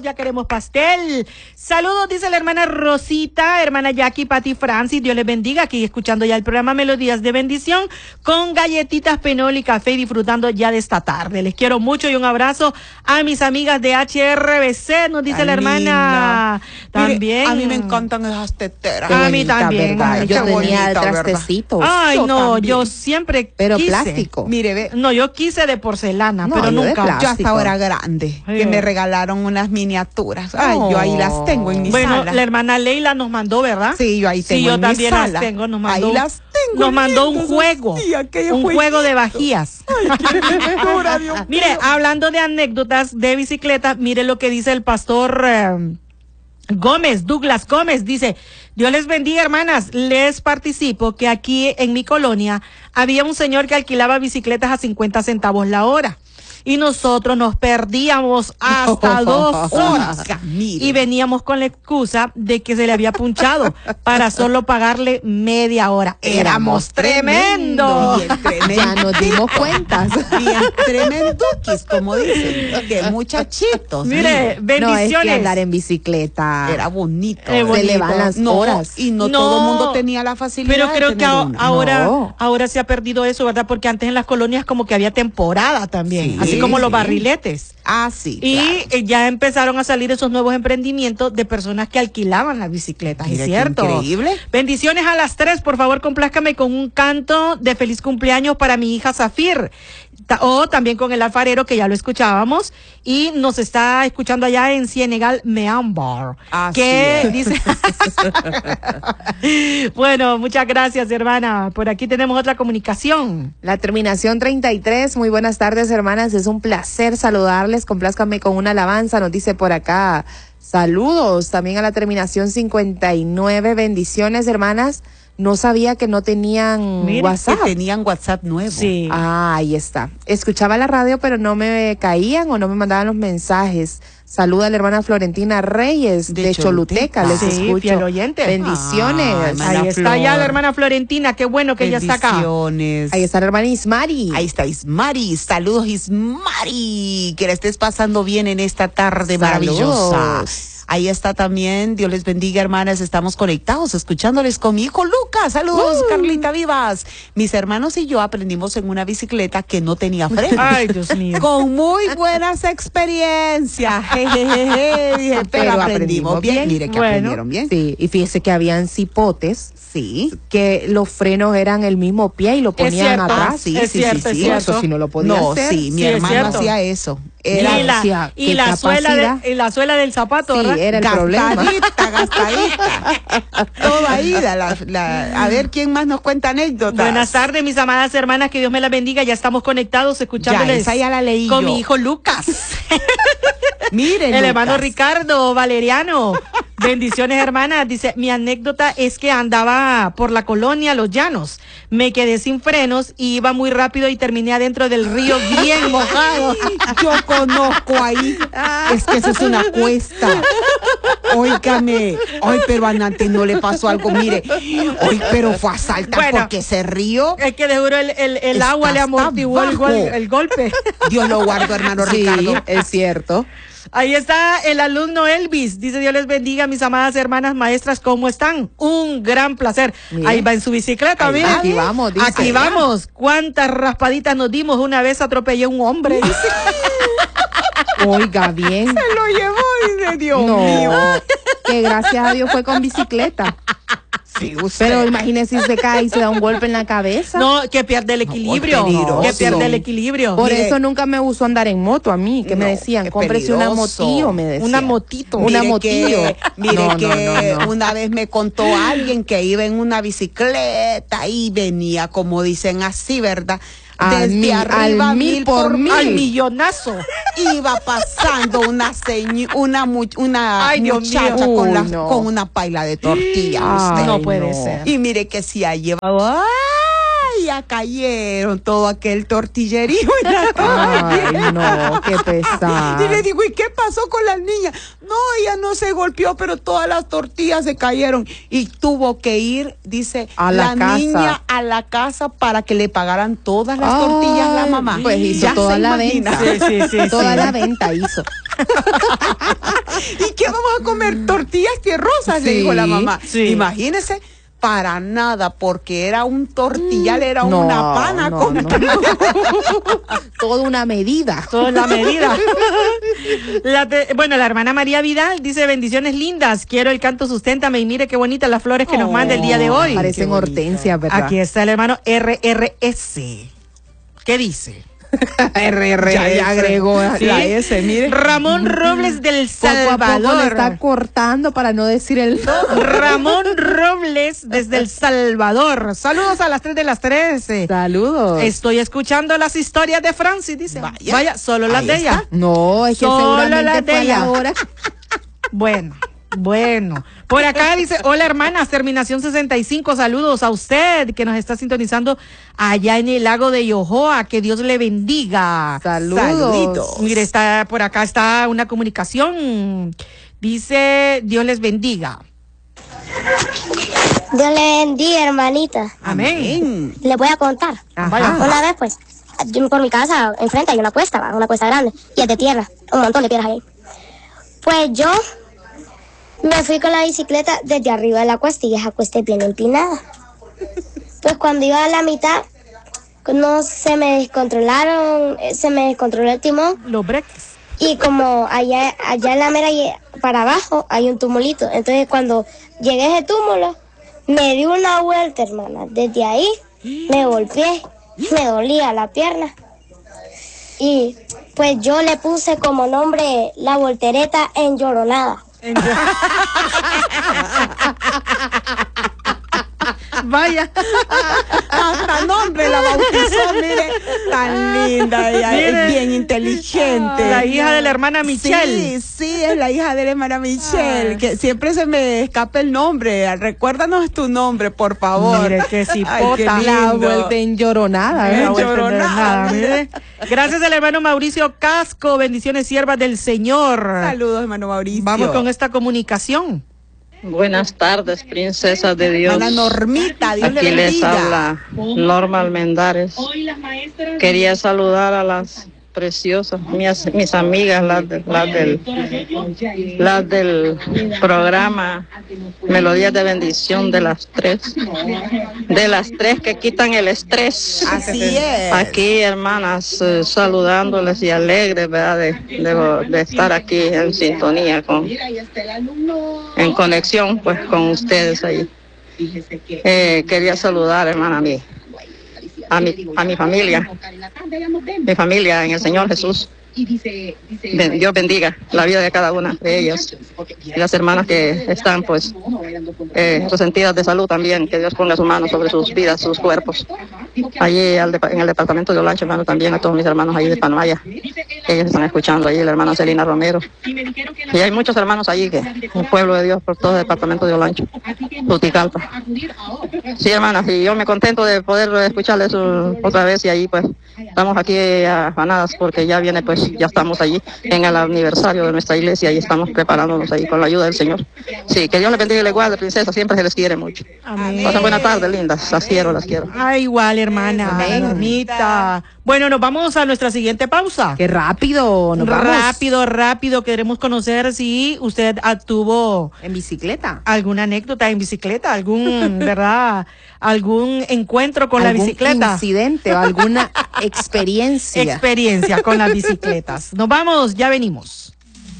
ya queremos pastel. Saludos, dice la hermana Rosita, hermana Jackie, Pati, Francis, Dios les bendiga, aquí escuchando ya el programa Melodías de Bendición, con galletitas, penol y café, disfrutando ya de esta tarde. Les quiero mucho y un abrazo a mis amigas de HRBC, nos dice la hermana. También. Mire, a mí me encantan esas teteras. A mí también. ¿Verdad? Yo tenía el trastecito. Ay, Yo no, también. yo siempre Pero quise. plástico. Mire, ve, No, yo quise de porcelana, No, pero yo de nunca. plástico. yo hasta ahora grande, que me regalaron unas miniaturas. Ay, Oh. yo ahí las tengo en mi Bueno, sala. la hermana Leila nos mandó, ¿verdad? Sí, yo ahí tengo Sí, yo en también mi sala. las tengo, nos mandó. Ahí las tengo. Nos mandó un lindas, juego. sí, aquellos Un juego de jueguitos. bajías. Ay, qué lindura, Dios mío. Mire, hablando de anécdotas de bicicleta, mire lo que dice el pastor Gómez, Douglas Gómez, dice: Dios les bendiga, hermanas, les participo que aquí en mi colonia había un señor que alquilaba bicicletas a 50 centavos la hora. Y nosotros nos perdíamos hasta 2 horas. Oiga, mire. Y veníamos con la excusa de que se le había punchado para solo pagarle media hora. Éramos tremendos. Bien tremendo. Ya nos dimos cuentas. Bien tremenduquis, como dicen. De muchachitos. Mire, No, es que bendiciones. andar en bicicleta. Era bonito. Se Se le van las no, horas. y no, No, todo el mundo tenía la facilidad. Pero de creo que tener una. ahora, No. ahora se ha perdido eso, ¿verdad? Porque antes en las colonias como que había temporada también, Sí, así como los sí. barriletes. Ah, sí. Y claro. ya empezaron a salir esos nuevos emprendimientos de personas que alquilaban las bicicletas, Mira ¿es qué cierto? increíble. Bendiciones a las 3, por favor, complázcame con un canto de feliz cumpleaños para mi hija Zafir. O también con el alfarero, que ya lo escuchábamos, y nos está escuchando allá en Senegal, Myanmar. Así Que es. dice... Bueno, muchas gracias, hermana. Por aquí tenemos otra comunicación. La terminación 33, muy buenas tardes, hermanas, es un placer saludarles, complázcanme con una alabanza, nos dice por acá, saludos, también a la terminación 59, bendiciones, hermanas, no sabía que no tenían Mire, WhatsApp. Que tenían WhatsApp nuevo. Sí. Ah, ahí está. Escuchaba la radio, pero no me caían o no me mandaban los mensajes. Saluda a la hermana Florentina Reyes de Choluteca. Les Sí, escucho. fiel oyente. Bendiciones. Ay, hermana Ahí está ya Flor. la hermana Florentina, qué bueno que ella está acá. Bendiciones. Ahí está la hermana Ismari. Ahí está Ismari. Saludos, Ismari. Que la estés pasando bien en esta tarde maravillosa. Saludos. Ahí está también. Dios les bendiga, hermanas. Estamos conectados, escuchándoles con mi hijo Lucas. Saludos, Carlita Vivas. Mis hermanos y yo aprendimos en una bicicleta que no tenía freno. Ay, Dios mío. Con muy buenas experiencias. Jejeje. Dije, pero aprendimos bien. Mire que Bueno. aprendieron bien. Sí, y fíjese que habían cipotes Sí. que los frenos eran el mismo pie y lo ponían cierto. atrás. Ah, sí, Es sí, cierto, sí, es sí. cierto. Eso sí no lo podía No, hacer. sí, mi Sí, es hermano cierto. hacía eso. Y Era decía, y ¿qué la capacidad? suela del zapato, Sí, ¿verdad? era el problema. gastadita. Toda ida. A ver quién más nos cuenta anécdotas. Buenas tardes, mis amadas hermanas, que Dios me las bendiga. Ya estamos conectados, escuchándoles Ya, esa ya la leí con yo. mi hijo Lucas. Miren, El hermano Lucas. Ricardo Valeriano. Bendiciones, hermanas. Dice, mi anécdota es que andaba por la colonia Los Llanos. Me quedé sin frenos y iba muy rápido y terminé adentro del río bien mojado. Yo conozco ahí. Es que eso es una cuesta. Óigame. Ay, pero a Nati no le pasó algo. Mire. Ay, pero fue a saltar Bueno. porque ese río. Es que de seguro el Está agua le hasta amortiguó abajo. el golpe. Dios lo guardo, hermano Sí, Ricardo. es cierto. Ahí está el alumno Elvis. Dice, Dios les bendiga, mis amadas hermanas maestras, ¿cómo están? Un gran placer. Mire. Ahí va en su bicicleta, Ahí mire. va, aquí vamos, dice. Aquí vamos. ¿Cuántas raspaditas nos dimos? Una vez atropellé a un hombre. Dice. Oiga, bien. Se lo llevó, dice Dios No, mío. que gracias a Dios fue con bicicleta. Sí, usted. Pero imagínese si se cae y se da un golpe en la cabeza. No, que pierde el equilibrio. peligroso. Que pierde el equilibrio. Por Mire. eso nunca me gustó andar en moto a mí, que me No, decían, qué cómprese una peligroso. motillo, me decían. Una motito. Una Mire motillo. mire No, que no. una vez me contó alguien que iba en una bicicleta y venía, como dicen así, ¿verdad? Al Desde mil- arriba, al mil por mil. Al millonazo. Iba pasando una Ay, Dios muchacha mío. con, Uy, no. con una paila de tortilla. Ay, usted. No puede ser. Y mire que si ha llevado, tortillas cayeron, todo aquel tortillerío en la Ay, no, qué pesado. Y le digo, ¿y qué pasó con las niñas? No, ella no se golpeó, pero todas las tortillas se cayeron. Y tuvo que ir, dice, a la casa. niña a la casa para que le pagaran todas las tortillas la mamá. Pues hizo Ya toda se la imagina. venta. Sí. Toda la venta hizo. ¿Y qué vamos a comer? Tortillas tierrosas, le Sí, dijo la mamá. sí. Imagínese, para nada, porque era un tortillal, era No, una pana no, con no. Toda una medida. Toda la medida. Bueno, la hermana María Vidal dice, bendiciones lindas, quiero el canto Susténtame, y mire qué bonitas las flores que nos manda el día de hoy. Parecen qué bonito. hortensias, ¿verdad? Aquí está el hermano RRS. ¿Qué dice? Ya agregó ¿Sí? la S, mire. Ramón Robles del Poco a poco le Salvador. está cortando para no decir el Ramón Robles desde El Salvador. Saludos a las 3 de las 13. Saludos. Estoy escuchando las historias de Francis, dice. Vaya, solo las Ahí de está. ella. No, es que Solo seguramente las de fue a ella. la hora. Bueno. Por acá dice, hola hermanas, terminación 65, saludos a usted que nos está sintonizando allá en el lago de Yohoa, que Dios le bendiga. Saludos. Saluditos. Mire, por acá está una comunicación. Dice, Dios les bendiga. Dios le bendiga, hermanita. Amén. Les voy a contar. Ajá. Una vez, pues, por mi casa, enfrente hay una cuesta grande, y es de tierra, un montón de piedras ahí. Pues yo me fui con la bicicleta desde arriba de la cuesta, y esa cuesta es bien empinada. Pues cuando iba a la mitad, no se me descontroló el timón, Los breques. y como allá en la mera para abajo hay un tumulito. Entonces cuando llegué a ese túmulo, me di una vuelta, hermana. Desde ahí me golpeé, me dolía la pierna. Y pues yo le puse como nombre la voltereta enlloronada. Vaya. Hasta nombre la bautizó, mire, tan linda ella, Mire. es bien inteligente. La hija de la hermana Michelle. Sí, es la hija de la hermana Michelle, que siempre se me escapa el nombre. Recuérdanos tu nombre, por favor. Mire qué Ay, cipota. qué La lindo. vuelta enlloronada, Mira, ¿verdad? vuelta Enlloronada, de nada, mire. Gracias al hermano Mauricio Casco, bendiciones siervas del Señor. Saludos, hermano Mauricio. Vamos con esta comunicación. Buenas tardes, princesas de Dios. Hermana Normita, Dios Aquí le les bendiga. habla Norma Almendares. Quería saludar a las preciosas, mis amigas, las del programa Melodías de Bendición de las tres que quitan el estrés. Así es. Aquí, hermanas, saludándoles y alegres, ¿verdad? De estar aquí en sintonía, en conexión, pues, con ustedes ahí. Quería saludar, hermana, a mi familia en el Señor Jesús. Dios bendiga la vida de cada una de ellas y las hermanas que están pues resentidas de salud también, que Dios ponga su mano sobre sus vidas, sus cuerpos. Allí en el departamento de Olancho, hermano, también a todos mis hermanos ahí de Panamaya, que ellos están escuchando ahí, la hermana Celina Romero, y hay muchos hermanos allí, que un pueblo de Dios por todo el departamento de Olancho, Tuticalpa. Sí, hermanas, y yo me contento de poder escucharles otra vez, y ahí pues estamos aquí afanadas porque ya viene pues, ya estamos allí en el aniversario de nuestra iglesia y estamos preparándonos ahí con la ayuda del Señor. Sí, que Dios les bendiga y les guarde, princesa, siempre se les quiere mucho. Amén. Pasen buena tarde, lindas, las quiero. Ah, igual, hermana. Amén. Normita. Bueno, nos vamos a nuestra siguiente pausa. Qué rápido, nos vamos. Rápido. Queremos conocer si usted tuvo En bicicleta. alguna anécdota en bicicleta, ¿verdad? Algún encuentro con la ¿Algún bicicleta. incidente o alguna experiencia. Experiencia con las bicicletas. Nos vamos, ya venimos.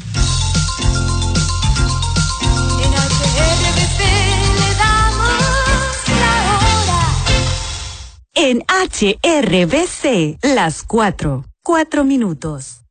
En HRBC le damos la hora. En HRBC, las 4:04 minutos.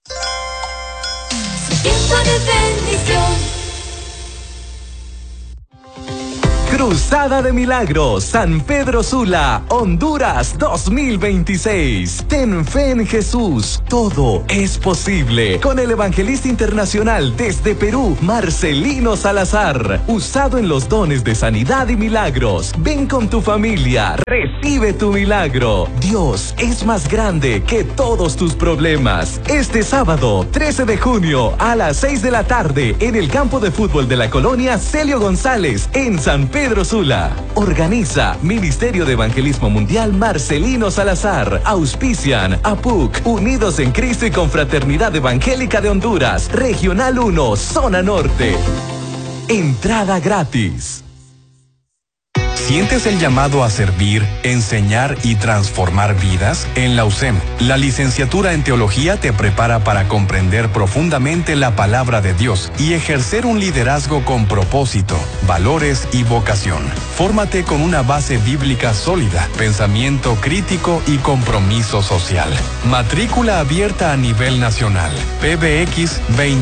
Su tiempo de bendición. Cruzada de Milagros, San Pedro Sula, Honduras 2026. Ten fe en Jesús, todo es posible. Con el evangelista internacional desde Perú, Marcelino Salazar. Usado en los dones de sanidad y milagros. Ven con tu familia, recibe tu milagro. Dios es más grande que todos tus problemas. Este sábado, 13 de junio, a las 6 de la tarde, en el campo de fútbol de la colonia Celio González, en San Pedro Sula. Organiza Ministerio de Evangelismo Mundial Marcelino Salazar. Auspician APUC, Unidos en Cristo y Confraternidad Evangélica de Honduras, Regional 1, Zona Norte. Entrada gratis. ¿Sientes el llamado a servir, enseñar y transformar vidas? En la USEM, la licenciatura en Teología te prepara para comprender profundamente la palabra de Dios y ejercer un liderazgo con propósito, valores y vocación. Fórmate con una base bíblica sólida, pensamiento crítico y compromiso social. Matrícula abierta a nivel nacional. PBX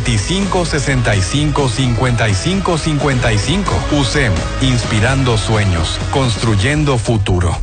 25655555. USEM, inspirando sueños. Construyendo futuro.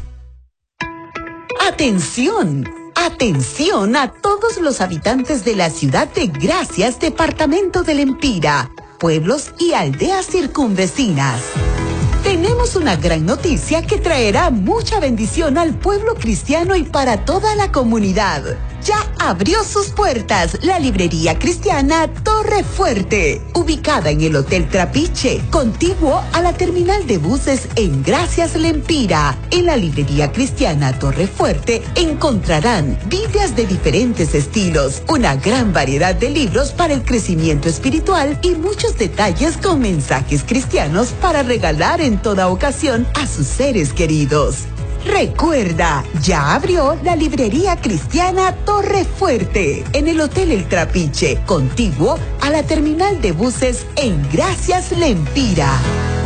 Atención, atención a todos los habitantes de la ciudad de Gracias, departamento del Empira, pueblos y aldeas circunvecinas. Tenemos una gran noticia que traerá mucha bendición al pueblo cristiano y para toda la comunidad. Ya abrió sus puertas la librería cristiana Torre Fuerte, ubicada en el Hotel Trapiche, contiguo a la terminal de buses en Gracias Lempira. En la librería cristiana Torre Fuerte encontrarán Biblias de diferentes estilos, una gran variedad de libros para el crecimiento espiritual y muchos detalles con mensajes cristianos para regalar en toda ocasión a sus seres queridos. Recuerda, ya abrió la librería cristiana Torre Fuerte en el Hotel El Trapiche, contiguo a la terminal de buses en Gracias Lempira.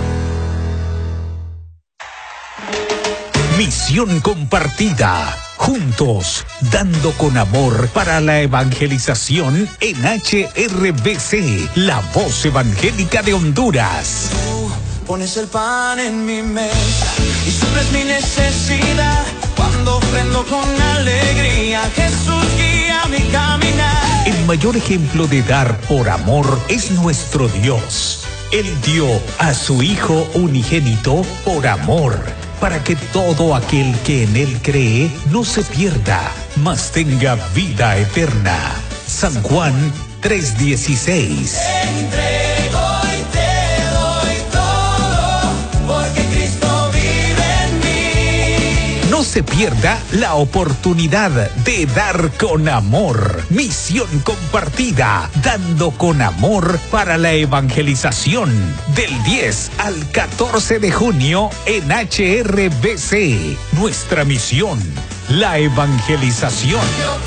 Misión compartida. Juntos, dando con amor para la evangelización en HRBC, la voz evangélica de Honduras. Pones el pan en mi mesa y suples mi necesidad. Cuando ofrendo con alegría, Jesús guía mi caminar. El mayor ejemplo de dar por amor es nuestro Dios. Él dio a su Hijo unigénito por amor, para que todo aquel que en Él cree no se pierda, mas tenga vida eterna. San Juan 3:16. No se pierda la oportunidad de dar con amor. Misión compartida, dando con amor para la evangelización. Del 10 al 14 de junio en HRBC. Nuestra misión, la evangelización.